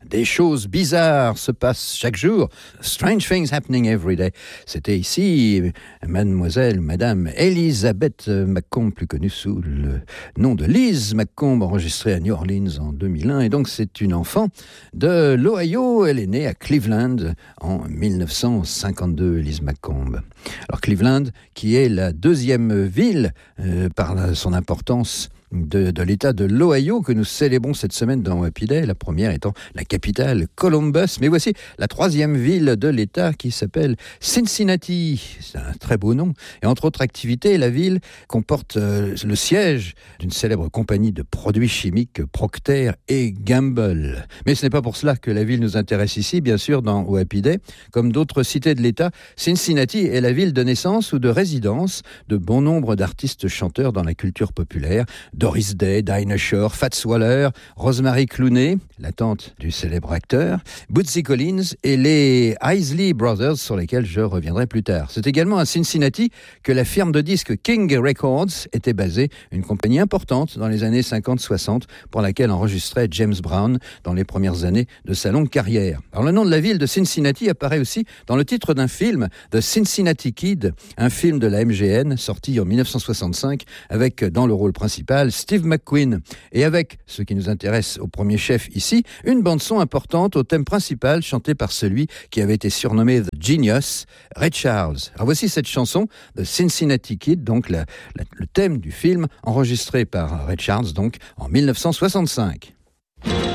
Des choses bizarres se passent chaque jour. Strange things happening every day. C'était ici Madame Elizabeth McComb, plus connue sous le nom de Liz McComb, enregistrée à New Orleans en 2001. Et donc c'est une enfant de l'Ohio. Elle est née à Cleveland en 1952, Liz McComb. Alors Cleveland, qui est la deuxième ville par son importance de l'État de l'Ohio que nous célébrons cette semaine dans Happy Day, la première étant la capitale Columbus. Mais voici la troisième ville de l'État qui s'appelle Cincinnati. C'est un très beau nom. Et entre autres activités, la ville comporte le siège d'une célèbre compagnie de produits chimiques, Procter & Gamble. Mais ce n'est pas pour cela que la ville nous intéresse ici, bien sûr, dans Happy Day. Comme d'autres cités de l'État, Cincinnati est la ville de naissance ou de résidence de bon nombre d'artistes chanteurs dans la culture populaire. Doris Day, Dinah Shore, Fats Waller, Rosemary Clooney, la tante du célèbre acteur, Bootsy Collins et les Isley Brothers sur lesquels je reviendrai plus tard. C'est également à Cincinnati que la firme de disques King Records était basée, une compagnie importante dans les années 50-60 pour laquelle enregistrait James Brown dans les premières années de sa longue carrière. Alors le nom de la ville de Cincinnati apparaît aussi dans le titre d'un film, The Cincinnati Kid, un film de la MGM sorti en 1965 avec dans le rôle principal Steve McQueen. Et avec, ce qui nous intéresse au premier chef ici, une bande-son importante au thème principal chanté par celui qui avait été surnommé The Genius, Ray Charles. Alors voici cette chanson, The Cincinnati Kid, donc le thème du film, enregistré par Ray Charles donc en 1965.